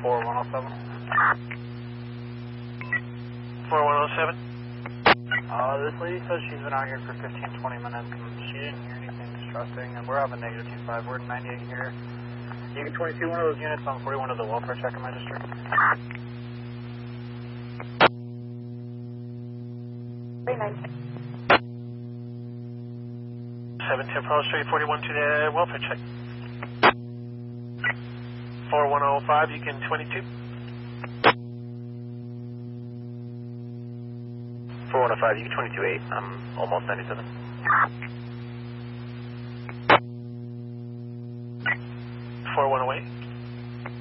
4107. 4107. This lady says she's been out here for 15-20 minutes and she didn't hear anything distressing, and we're having negative 25. We're at 98 here. You can 22 one of those units on 41 of the welfare check and register. 710 Pearl Street, 41 to the welfare check. 4105, you can 22. 4105, you can 22-8. I'm almost 97.